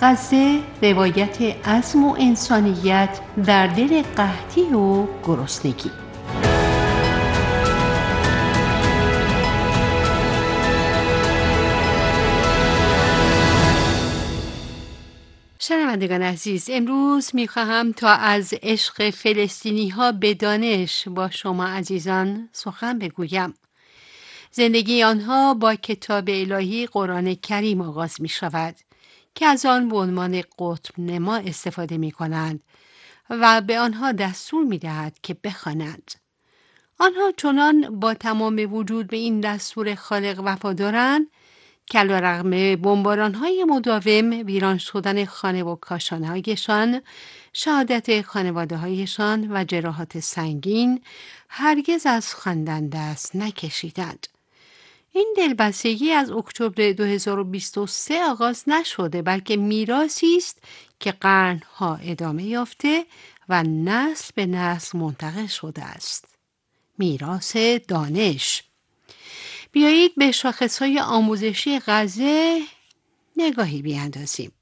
غزه روایت عزم و انسانیت در دل قحطی و گرسنگی. شنوندگان عزیز، امروز می‌خواهم تا از عشق فلسطینی‌ها به دانش با شما عزیزان سخن بگویم. زندگی آنها با کتاب الهی قرآن کریم آغاز می‌شود که از آن به عنوان قطب نما استفاده می‌کنند و به آنها دستور می‌دهد که بخوانند. آنها چنان با تمام وجود به این دستور خالق وفادارند که علیرغم بمباران‌های مداوم، ویران شدن خانه و کاشانه‌هایشان، شهادت خانواده‌هایشان و جراحات سنگین، هرگز از خواندن دست نکشیدند. این دلبستگی از اکتبر 2023 آغاز نشده، بلکه میراثی است که قرن‌ها ادامه یافته و نسل به نسل منتقل شده است. میراث دانش. بیایید به شاخص‌های آموزشی غزه نگاهی بیاندازیم.